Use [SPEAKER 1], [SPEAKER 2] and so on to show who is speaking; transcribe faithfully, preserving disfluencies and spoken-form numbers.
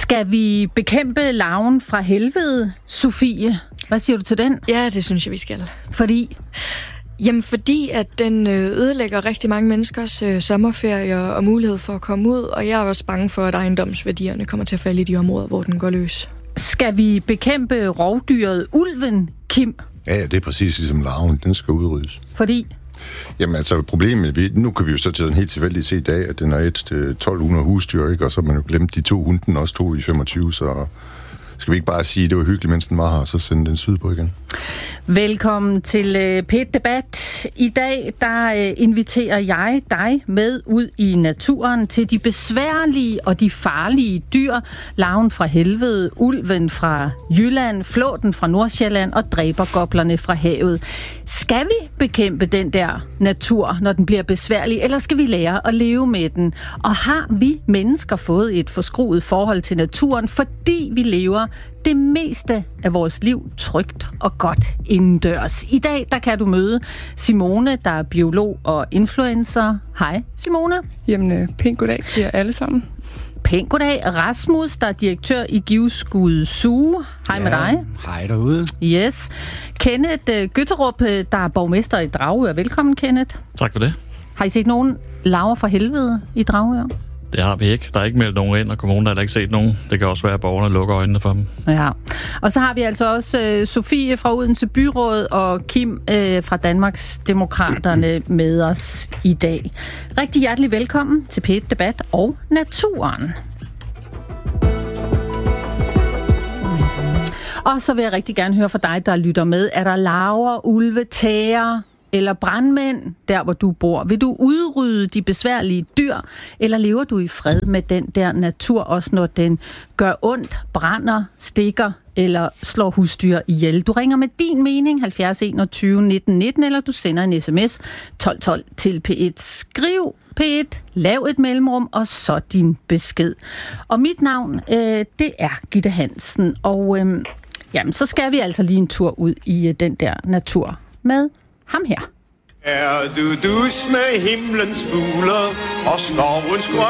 [SPEAKER 1] Skal vi bekæmpe larven fra helvede, Sofie? Hvad siger du til den?
[SPEAKER 2] Ja, det synes jeg, vi skal.
[SPEAKER 1] Fordi?
[SPEAKER 2] Jamen, fordi at den ødelægger rigtig mange menneskers øh, sommerferier og mulighed for at komme ud, og jeg er også bange for, at ejendomsværdierne kommer til at falde i de områder, hvor den går løs.
[SPEAKER 1] Skal vi bekæmpe rovdyret ulven, Kim?
[SPEAKER 3] Ja, det er præcis ligesom larven. Den skal udryddes.
[SPEAKER 1] Fordi?
[SPEAKER 3] Jamen altså, problemet, nu kan vi jo så til en helt tilfældigt se i dag, at den er et til tolv hundrede husdyr, ikke? Og så har man jo glemt de to hunde, den også tog i femogtyve, så skal vi ikke bare sige, at det var hyggeligt, mens den var her, og så sende den sydpå igen.
[SPEAKER 1] Velkommen til øh, P et Debat. I dag der øh, inviterer jeg dig med ud i naturen til de besværlige og de farlige dyr. Larven fra helvede, ulven fra Jylland, flåten fra Nordsjælland og dræbergoblerne fra havet. Skal vi bekæmpe den der natur, når den bliver besværlig, eller skal vi lære at leve med den? Og har vi mennesker fået et forskruet forhold til naturen, fordi vi lever det meste af vores liv trygt og godt indendørs? I dag der kan du møde Simone, der er biolog og influencer. Hej Simone.
[SPEAKER 4] Jamen, pænt goddag til jer alle sammen.
[SPEAKER 1] Pænt goddag. Rasmus, der er direktør i Givskud Zoo. Hej ja, med dig.
[SPEAKER 5] Hej derude.
[SPEAKER 1] Yes. Kenneth uh, Gøtterup, der er borgmester i Dragør. Velkommen, Kenneth.
[SPEAKER 6] Tak for det.
[SPEAKER 1] Har I set nogen larver fra helvede i Dragør?
[SPEAKER 6] Det har vi ikke. Der er ikke meldt nogen ind, og kommunen har ikke set nogen. Det kan også være, at borgerne lukker øjnene for dem.
[SPEAKER 1] Ja. Og så har vi altså også uh, Sofie fra Odense Byråd og Kim uh, fra Danmarks Demokraterne med os i dag. Rigtig hjertelig velkommen til P et Debat og Naturen. Og så vil jeg rigtig gerne høre fra dig, der lytter med. Er der larver, ulve, tæger eller brandmænd, der hvor du bor? Vil du udrydde de besværlige dyr, eller lever du i fred med den der natur, også når den gør ondt, brænder, stikker eller slår husdyr ihjel? Du ringer med din mening, halvfjerds enogtyve nitten nitten, eller du sender en sms tolv tolv til P et. Skriv P et, lav et mellemrum, og så din besked. Og mit navn, øh, det er Gitte Hansen, og øh, jamen, så skal vi altså lige en tur ud i øh, den der natur med ham her.
[SPEAKER 7] Er du dus med himlens fugler og skovens